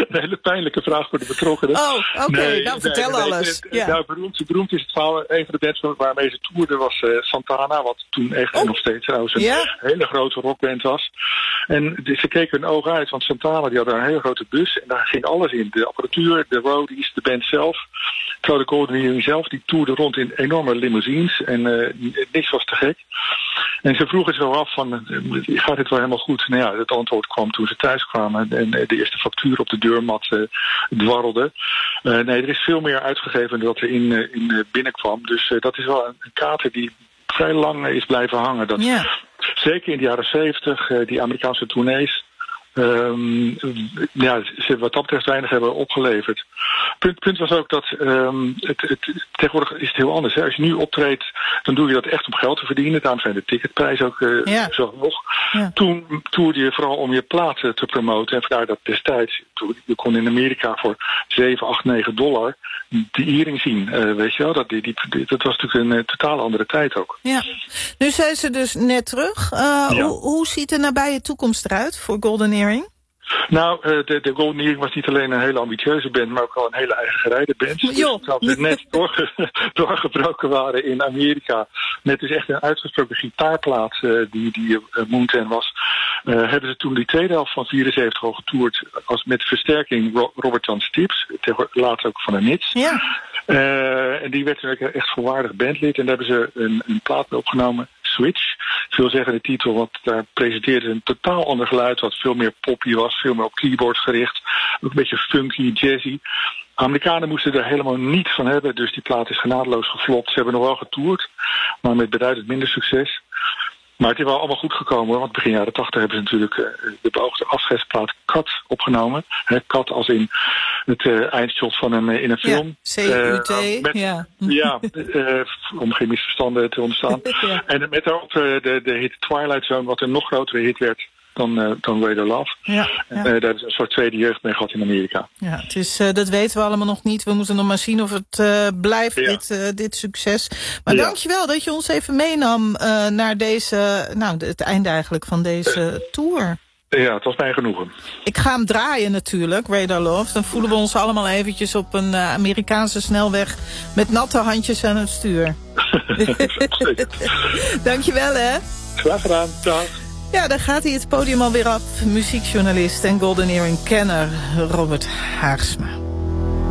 een hele pijnlijke vraag voor de betrokkenen. Oh, oké. Nou, vertel alles. Nou, beroemd is het verhaal. Een van de bands waarmee ze toerden was Santana. Wat toen echt en nog steeds trouwens een hele grote rockband was. En ze keken hun ogen uit. Want Santana die had een hele grote bus. En daar ging alles in. De apparatuur, de roadies, de band zelf. Terwijl de Golden Earring zelf, die toerde rond in enorme limousines. En niks was te gek. En ze vroegen zo af van, gaat dit wel helemaal goed? Nou ja, het antwoord kwam toen ze thuis kwamen en de eerste factuur op de deurmat dwarrelde. Nee, er is veel meer uitgegeven dan dat er in binnenkwam. Dus dat is wel een kater die vrij lang is blijven hangen. Zeker in de jaren 70, die Amerikaanse tournees. Ze wat dat betreft weinig hebben opgeleverd. Punt was ook dat tegenwoordig is het heel anders. Hè? Als je nu optreedt, dan doe je dat echt om geld te verdienen. Daarom zijn de ticketprijzen ook zo hoog. Ja. Toen toerde je vooral om je platen te promoten. En vandaar dat destijds, je kon in Amerika voor $7, $8, $9 die earring zien. Weet je wel, dat was natuurlijk een totaal andere tijd ook. Ja. Nu zijn ze dus net terug. Hoe ziet de nabije toekomst eruit voor Golden Earring? Nou, de Golden Earring was niet alleen een hele ambitieuze band, maar ook wel een hele eigen gereide band. Dus terwijl ze net doorgebroken waren in Amerika, net is echt een uitgesproken gitaarplaat die Mountain was, hebben ze toen die tweede helft van 74 al getoerd als met versterking Robert Jan Stips, later ook van de Nits. Ja. En die werd natuurlijk echt volwaardig bandlid en daar hebben ze een plaat mee opgenomen. Switch, veelzeggende titel, want daar presenteerde ze een totaal ander geluid, wat veel meer poppy was, veel meer op keyboards gericht, ook een beetje funky, jazzy. Amerikanen moesten er helemaal niets van hebben, dus die plaat is genadeloos geflopt. Ze hebben nog wel getoerd, maar met beduidend minder succes. Maar het is wel allemaal goed gekomen, want begin jaren 80 hebben ze natuurlijk de beoogde afscheidsplaat Cut opgenomen. Cut als in het eindshot van in een film. C-U-T, om geen misverstanden te ontstaan. Ja. En met daarop de hit Twilight Zone, wat een nog grotere hit werd dan Radar Love. Ja. Daar hebben ze een soort tweede jeugd mee gehad in Amerika. Ja, het is, dat weten we allemaal nog niet. We moeten nog maar zien of het blijft, dit succes. Maar dankjewel dat je ons even meenam naar het einde eigenlijk van deze tour. Ja, het was mij genoegen. Ik ga hem draaien natuurlijk, Radar Love. Dan voelen we ons allemaal eventjes op een Amerikaanse snelweg met natte handjes aan het stuur. Dankjewel, hè. Graag gedaan, dag. Ja, dan gaat hij het podium alweer af. Muziekjournalist en Golden Earring kenner Robert Haagsma.